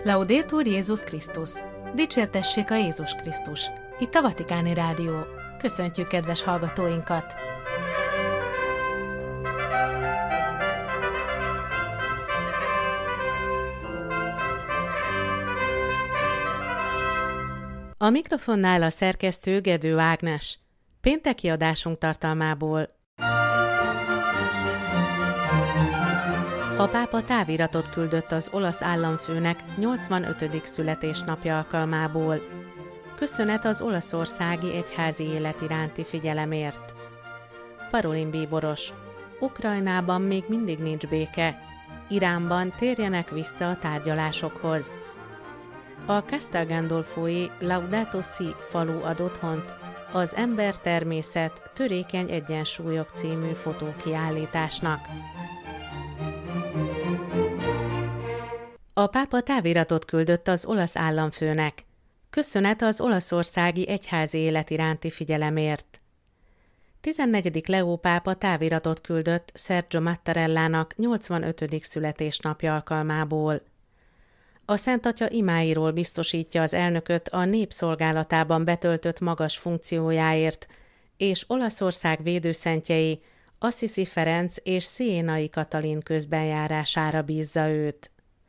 Laudetur Jézus Krisztus! Dicsértessék a Jézus Krisztus! Itt a Vatikáni Rádió. Köszöntjük kedves hallgatóinkat! A mikrofonnál a szerkesztő Gedő Ágnes. Pénteki adásunk tartalmából. A pápa táviratot küldött az olasz államfőnek 85. születésnapja alkalmából. Köszönet az olaszországi egyházi élet iránti figyelemért. Parolin bíboros. Ukrajnában még mindig nincs béke. Iránban térjenek vissza a tárgyalásokhoz. A Castel Gandolfói Laudato Si falu ad otthont az Ember-természet törékeny egyensúlyok című fotókiállításnak. A pápa táviratot küldött az olasz államfőnek. Köszönet az olaszországi egyházi élet iránti figyelemért. 14. Leó pápa táviratot küldött Sergio Mattarellának 85. születésnapja alkalmából. A Szent Atya imáiról biztosítja az elnököt a népszolgálatában betöltött magas funkciójáért, és Olaszország védőszentjei, Assisi Ferenc és Sienai Katalin közbenjárására bízza őt.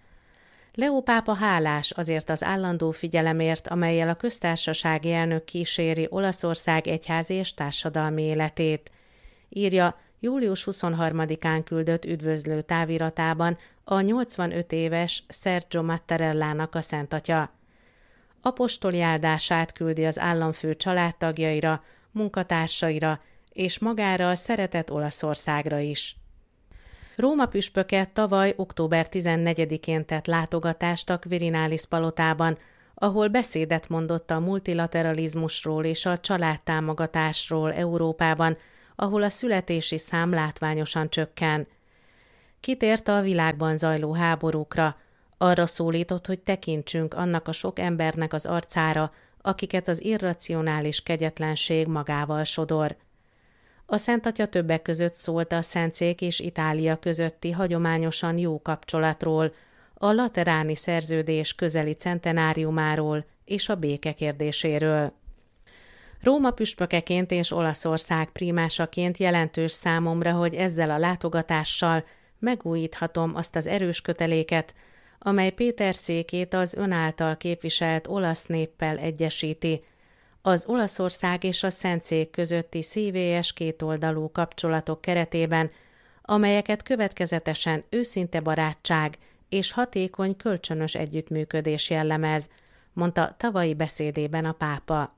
Leó pápa hálás azért az állandó figyelemért, amellyel a köztársasági elnök kíséri Olaszország egyházi és társadalmi életét, írja július 23-án küldött üdvözlő táviratában a 85 éves Sergio Mattarellának a Szent Atya. Apostoli áldását küldi az államfő családtagjaira, munkatársaira és magára a szeretett Olaszországra is. Róma püspöke tavaly október 14-én tett látogatást a Quirinalis palotában, ahol beszédet mondott a multilateralizmusról és a családtámogatásról Európában, ahol a születési szám látványosan csökken. Kitért a világban zajló háborúkra, arra szólított, hogy tekintsünk annak a sok embernek az arcára, akiket az irracionális kegyetlenség magával sodor. A Szent Atya többek között szólt a Szentszék és Itália közötti hagyományosan jó kapcsolatról, a lateráni szerződés közeli centenáriumáról és a béke kérdéséről. Róma püspökeként és Olaszország prímásaként jelentős számomra, hogy ezzel a látogatással megújíthatom azt az erős köteléket, amely Péter székét az ön által képviselt olasz néppel egyesíti, az Olaszország és a Szentszék közötti szívélyes kétoldalú kapcsolatok keretében, amelyeket következetesen őszinte barátság és hatékony kölcsönös együttműködés jellemez, mondta tavalyi beszédében a pápa.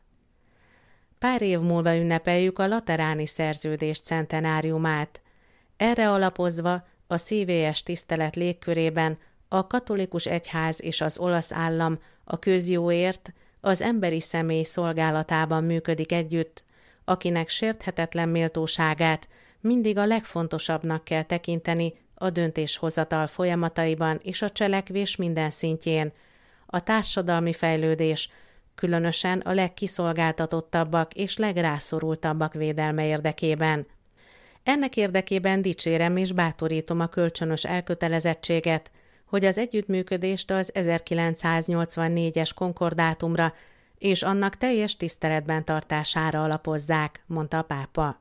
Pár év múlva ünnepeljük a lateráni szerződés centenáriumát. Erre alapozva a szívélyes tisztelet légkörében a katolikus egyház és az olasz állam a közjóért, az emberi személy szolgálatában működik együtt, akinek sérthetetlen méltóságát mindig a legfontosabbnak kell tekinteni a döntéshozatal folyamataiban és a cselekvés minden szintjén, a társadalmi fejlődés, különösen a legkiszolgáltatottabbak és legrászorultabbak védelme érdekében. Ennek érdekében dicsérem és bátorítom a kölcsönös elkötelezettséget, hogy az együttműködést az 1984-es konkordátumra és annak teljes tiszteletben tartására alapozzák, mondta a pápa.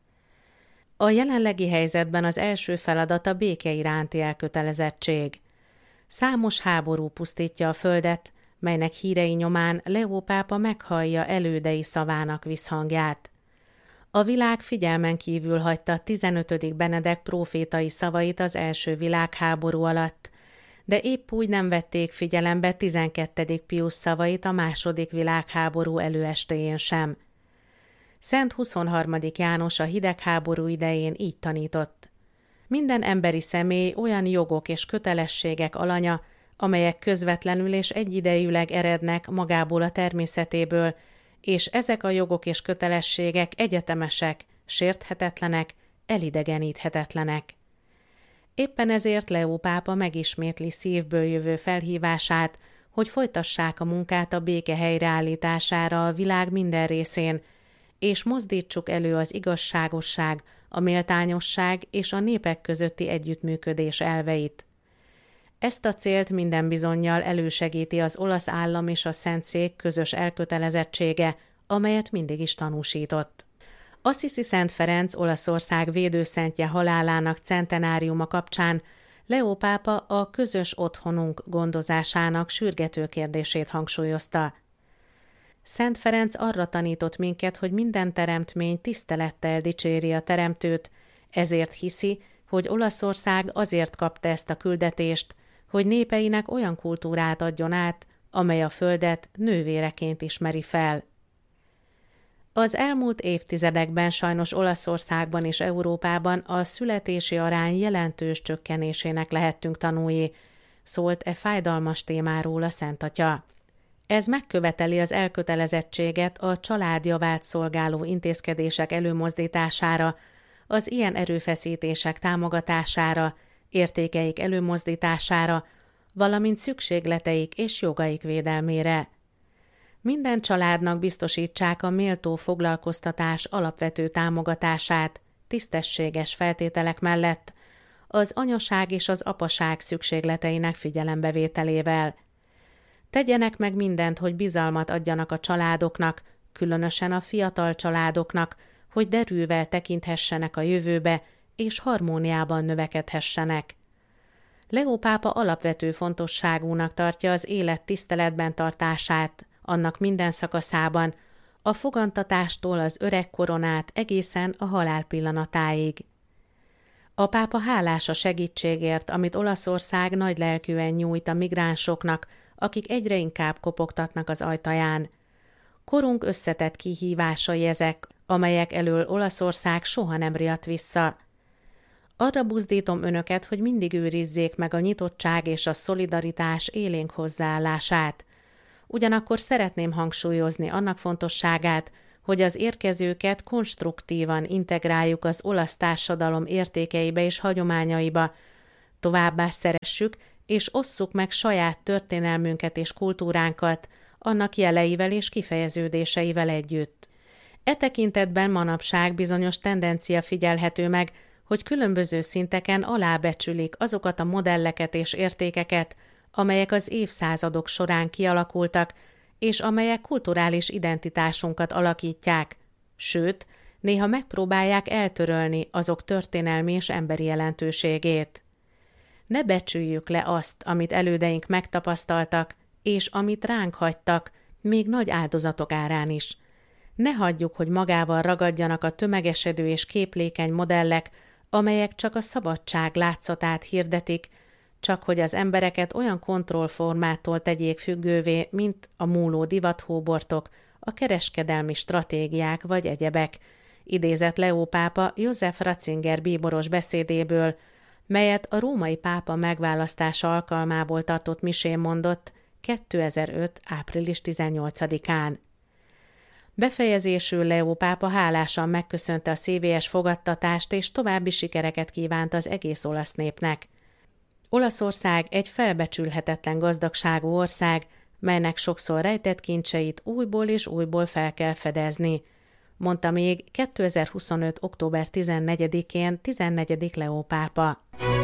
A jelenlegi helyzetben az első feladat a béke iránti elkötelezettség. Számos háború pusztítja a földet, melynek hírei nyomán Leó pápa meghallja elődei szavának visszhangját. A világ figyelmen kívül hagyta 15. Benedek prófétai szavait az első világháború alatt, de épp úgy nem vették figyelembe 12. Pius szavait a második világháború előestéjén sem. Szent 23. János a hidegháború idején így tanított. Minden emberi személy olyan jogok és kötelességek alanya, amelyek közvetlenül és egyidejűleg erednek magából a természetéből, és ezek a jogok és kötelességek egyetemesek, sérthetetlenek, elidegeníthetetlenek. Éppen ezért Leó pápa megismétli szívből jövő felhívását, hogy folytassák a munkát a béke helyreállítására a világ minden részén, és mozdítsuk elő az igazságosság, a méltányosság és a népek közötti együttműködés elveit. Ezt a célt minden bizonnyal elősegíti az olasz állam és a Szentszék közös elkötelezettsége, amelyet mindig is tanúsított. Assisi Szent Ferenc Olaszország védőszentje halálának centenáriuma kapcsán Leó pápa a közös otthonunk gondozásának sürgető kérdését hangsúlyozta. Szent Ferenc arra tanított minket, hogy minden teremtmény tisztelettel dicséri a teremtőt, ezért hiszi, hogy Olaszország azért kapta ezt a küldetést, hogy népeinek olyan kultúrát adjon át, amely a földet nővéreként ismeri fel. Az elmúlt évtizedekben sajnos Olaszországban és Európában a születési arány jelentős csökkenésének lehettünk tanúi, szólt e fájdalmas témáról a Szent Atya. Ez megköveteli az elkötelezettséget a család javát szolgáló intézkedések előmozdítására, az ilyen erőfeszítések támogatására, értékeik előmozdítására, valamint szükségleteik és jogaik védelmére. Minden családnak biztosítsák a méltó foglalkoztatás alapvető támogatását, tisztességes feltételek mellett, az anyaság és az apaság szükségleteinek figyelembevételével. Tegyenek meg mindent, hogy bizalmat adjanak a családoknak, különösen a fiatal családoknak, hogy derűvel tekinthessenek a jövőbe, és harmóniában növekedhessenek. Leó pápa alapvető fontosságúnak tartja az élet tiszteletben tartását, annak minden szakaszában, a fogantatástól az öreg koronát egészen a halál pillanatáig. A pápa hálás a segítségért, amit Olaszország nagylelkűen nyújt a migránsoknak, akik egyre inkább kopogtatnak az ajtaján. Korunk összetett kihívásai ezek, amelyek elől Olaszország soha nem riadt vissza. Arra buzdítom önöket, hogy mindig őrizzék meg a nyitottság és a szolidaritás élénk hozzáállását. Ugyanakkor szeretném hangsúlyozni annak fontosságát, hogy az érkezőket konstruktívan integráljuk az olasz társadalom értékeibe és hagyományaiba, továbbá szeressük és osszuk meg saját történelmünket és kultúránkat, annak jeleivel és kifejeződéseivel együtt. E tekintetben manapság bizonyos tendencia figyelhető meg, hogy különböző szinteken alábecsülik azokat a modelleket és értékeket, amelyek az évszázadok során kialakultak, és amelyek kulturális identitásunkat alakítják, sőt, néha megpróbálják eltörölni azok történelmi és emberi jelentőségét. Ne becsüljük le azt, amit elődeink megtapasztaltak, és amit ránk hagytak, még nagy áldozatok árán is. Ne hagyjuk, hogy magával ragadjanak a tömegesedő és képlékeny modellek, amelyek csak a szabadság látszatát hirdetik, csak hogy az embereket olyan kontrollformától tegyék függővé, mint a múló divathóbortok, a kereskedelmi stratégiák vagy egyebek, idézett Leó pápa József Ratzinger bíboros beszédéből, melyet a római pápa megválasztása alkalmából tartott misén mondott 2005. április 18-án. Befejezésül Leó pápa hálásan megköszönte a szívélyes fogadtatást és további sikereket kívánt az egész olasz népnek. Olaszország egy felbecsülhetetlen gazdagságú ország, melynek sokszor rejtett kincseit újból és újból fel kell fedezni, mondta még 2025. október 14-én 14. Leó pápa.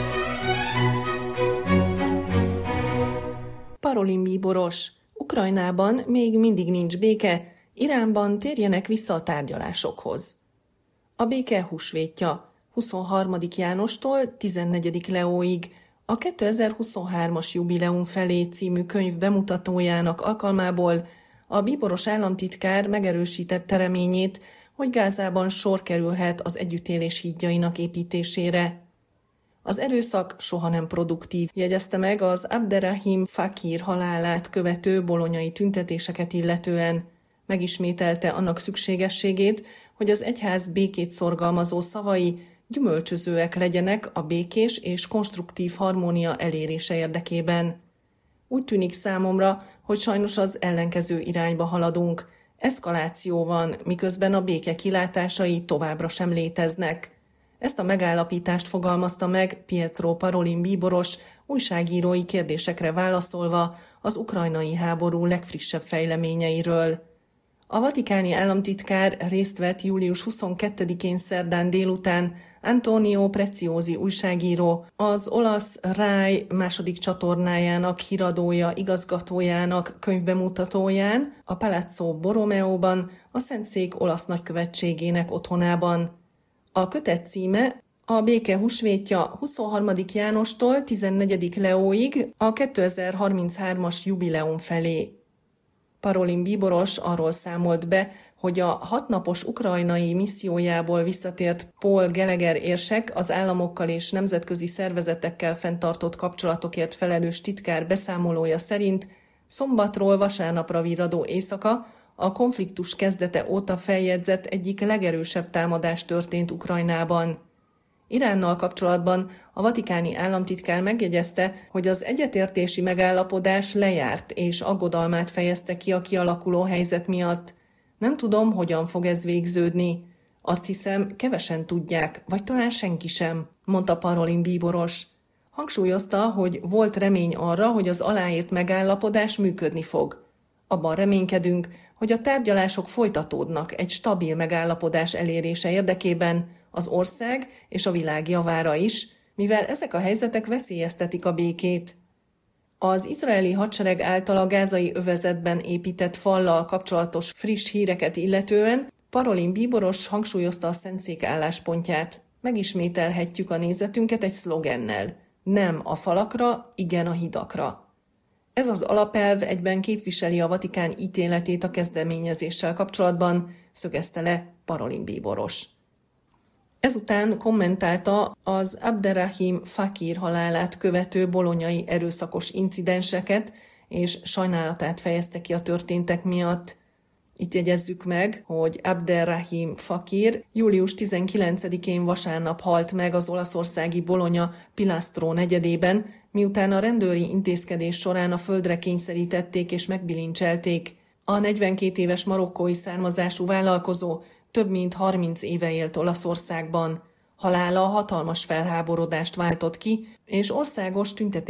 Parolin bíboros. Ukrajnában még mindig nincs béke, Iránban térjenek vissza a tárgyalásokhoz. A béke húsvétja 23. Jánostól 14. Leóig a 2023-as jubileum felé című könyv bemutatójának alkalmából a bíboros államtitkár megerősítette reményét, hogy Gázában sor kerülhet az együttélés hídjainak építésére. Az erőszak soha nem produktív, jegyezte meg az Abderrahim Fakir halálát követő bolonyai tüntetéseket illetően. Megismételte annak szükségességét, hogy az egyház békét szorgalmazó szavai gyümölcsözőek legyenek a békés és konstruktív harmónia elérése érdekében. Úgy tűnik számomra, hogy sajnos az ellenkező irányba haladunk. Eszkaláció van, miközben a béke kilátásai továbbra sem léteznek. Ezt a megállapítást fogalmazta meg Pietro Parolin bíboros újságírói kérdésekre válaszolva az ukrajnai háború legfrissebb fejleményeiről. A vatikáni államtitkár részt vett július 22-én szerdán délután Antonio Preziosi újságíró, az olasz RAI második csatornájának híradója igazgatójának könyvbemutatóján, a Palazzo Borromeóban, a Szentszék olasz nagykövetségének otthonában. A kötet címe a béke húsvétja 23. Jánostól 14. Leóig a 2033-as jubileum felé. Parolin bíboros arról számolt be, hogy a 6 napos ukrajnai missziójából visszatért Paul Gallagher érsek az államokkal és nemzetközi szervezetekkel fenntartott kapcsolatokért felelős titkár beszámolója szerint szombatról vasárnapra virradó éjszaka a konfliktus kezdete óta feljegyzett egyik legerősebb támadás történt Ukrajnában. Iránnal kapcsolatban a vatikáni államtitkár megjegyezte, hogy az egyetértési megállapodás lejárt és aggodalmát fejezte ki a kialakuló helyzet miatt. Nem tudom, hogyan fog ez végződni. Azt hiszem, kevesen tudják, vagy talán senki sem, mondta Parolin bíboros. Hangsúlyozta, hogy volt remény arra, hogy az aláírt megállapodás működni fog. Abban reménykedünk, hogy a tárgyalások folytatódnak egy stabil megállapodás elérése érdekében, az ország és a világ javára is, mivel ezek a helyzetek veszélyeztetik a békét. Az izraeli hadsereg által a gázai övezetben épített fallal kapcsolatos friss híreket illetően Parolin bíboros hangsúlyozta a Szentszék álláspontját. Megismételhetjük a nézetünket egy szlogennel: nem a falakra, igen a hidakra. Ez az alapelv egyben képviseli a Vatikán ítéletét a kezdeményezéssel kapcsolatban, szögezte le Parolin bíboros. Ezután kommentálta az Abderrahim Fakir halálát követő bolonyai erőszakos incidenseket, és sajnálatát fejezte ki a történtek miatt. Itt jegyezzük meg, hogy Abderrahim Fakir július 19-én vasárnap halt meg az olaszországi Bologna Pilastro negyedében, miután a rendőri intézkedés során a földre kényszerítették és megbilincselték. A 42 éves marokkói származású vállalkozó több mint 30 éve élt Olaszországban. Halála hatalmas felháborodást váltott ki, és országos tüntetés